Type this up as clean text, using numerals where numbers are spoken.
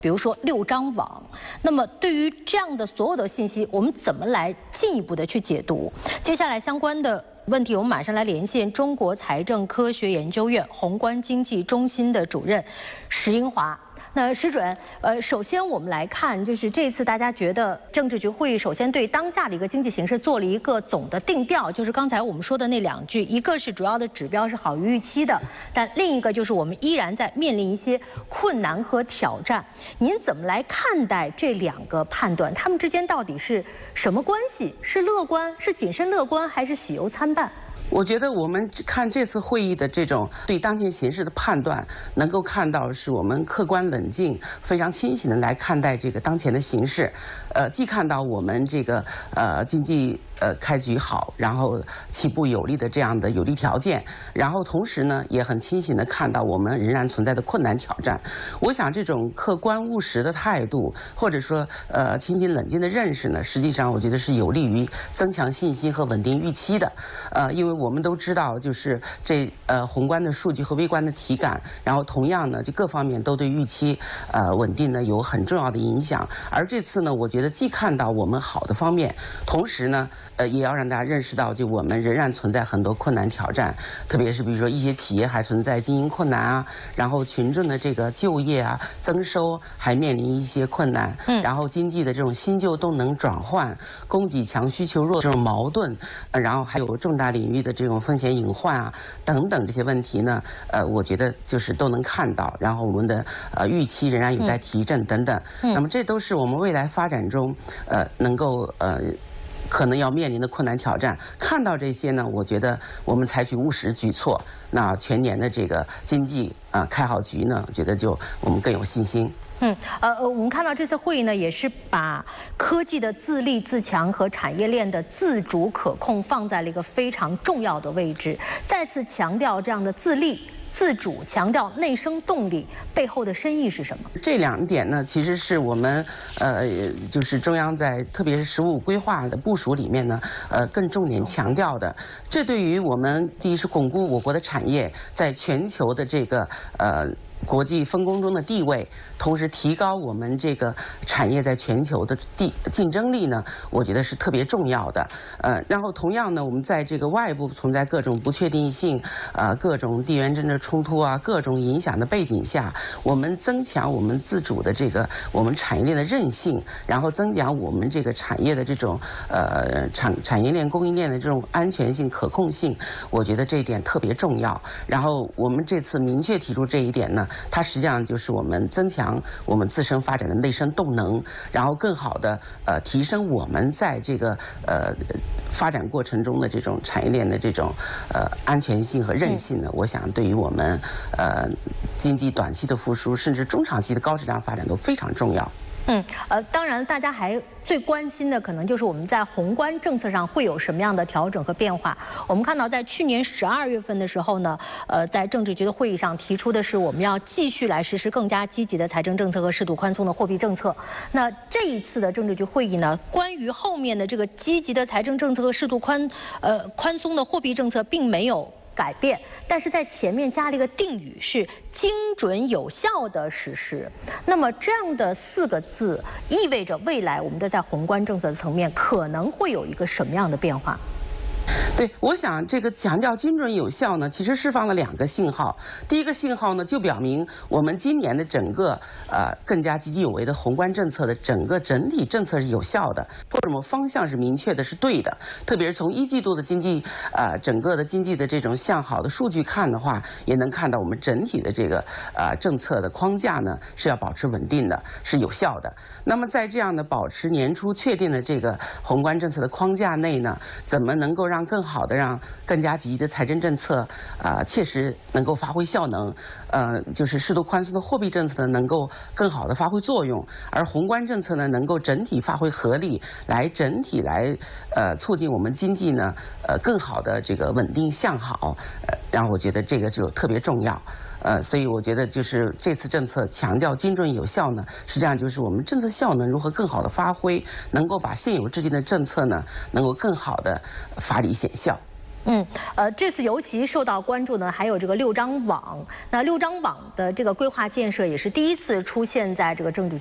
比如说6张网，那么对于这样的所有的信息，我们怎么来进一步的去解读？接下来相关的问题，我们马上来连线中国财政科学研究院宏观经济中心的主任石英华。那石主任，首先我们来看，就是这次大家觉得政治局会议首先对当下的一个经济形势做了一个总的定调，就是刚才我们说的那2句，一个是主要的指标是好于预期的，但另一个就是我们依然在面临一些困难和挑战。您怎么来看待这2个判断？它们之间到底是什么关系？是乐观，是谨慎乐观，还是喜忧参半？ 我觉得我们看这次会议的这种对当前形势的判断，能够看到是我们客观冷静、非常清醒的来看待这个当前的形势。既看到我们这个经济开局好，然后起步有利的这样的有利条件，然后同时呢也很清醒的看到我们仍然存在的困难挑战。我想这种客观务实的态度，或者说清醒冷静的认识呢，实际上我觉得是有利于增强信心和稳定预期的。因为我们都知道，就是宏观的数据和微观的体感，然后同样呢，就各方面都对预期稳定呢有很重要的影响。而这次呢，我觉得既看到我们好的方面，同时呢，也要让大家认识到，就我们仍然存在很多困难挑战，特别是比如说一些企业还存在经营困难啊，然后群众的这个就业啊、增收还面临一些困难，然后经济的这种新旧动能转换、供给强需求弱这种矛盾，然后还有重大领域的这种风险隐患啊等等这些问题呢，我觉得就是都能看到，然后我们的预期仍然有待提振等等。那么这都是我们未来发展中能够可能要面临的困难挑战。看到这些呢，我觉得我们采取务实举措，那全年的这个经济开好局呢，我觉得就我们更有信心。 我们看到这次会议呢，也是把科技的自立自强和产业链的自主可控放在了一个非常重要的位置，再次强调这样的自立自主，强调内生动力背后的深意是什么？ 这2点呢，其实是我们就是中央在特别是15规划的部署里面呢，更重点强调的。这对于我们第一是巩固我国的产业在全球的这个国际分工中的地位，同时提高我们这个产业在全球的竞争力呢，我觉得是特别重要的。然后同样呢，我们在这个外部存在各种不确定性、各种地缘政治冲突啊、各种影响的背景下，我们增强我们自主的这个我们产业链的韧性，然后增强我们这个产业的这种产业链供应链的这种安全性、可控性，我觉得这一点特别重要。然后我们这次明确提出这一点呢，它实际上就是我们增强我们自身发展的内生动能，然后更好的提升我们在这个发展过程中的这种产业链的这种安全性和韧性呢，我想对于我们经济短期的复苏，甚至中长期的高质量发展都非常重要。 当然，大家还最关心的可能就是我们在宏观政策上会有什么样的调整和变化。我们看到，在去年12月份的时候呢，在政治局的会议上提出的是，我们要继续来实施更加积极的财政政策和适度宽松的货币政策。那这一次的政治局会议呢，关于后面的这个积极的财政政策和适度宽松的货币政策，并没有改变，但是在前面加了一个定语，是精准有效的实施。那么这样的4个字意味着未来我们的在宏观政策层面可能会有一个什么样的变化？ 对，我想这个强调精准有效呢，其实释放了2个信号。第一个信号呢，就表明我们今年的整个更加积极有为的宏观政策的整体政策是有效的，或者我们方向是明确的，是对的。特别是从1季度的经济整个的经济的这种向好的数据看的话，也能看到我们整体的这个政策的框架呢是要保持稳定的，是有效的。那么在这样的保持年初确定的这个宏观政策的框架内呢，怎么能够让更好的让更加积极的财政政策切实能够发挥效能，就是适度宽松的货币政策呢能够更好的发挥作用，而宏观政策呢能够整体发挥合力，来整体来促进我们经济呢更好的这个稳定向好，然后我觉得这个就特别重要。所以我觉得就是这次政策强调精准有效呢，实际上就是我们政策效能如何更好的发挥，能够把现有制定的政策呢，能够更好的发力显效。 这次尤其受到关注呢，还有这个6张网。那6张网的这个规划建设也是第一次出现在这个政治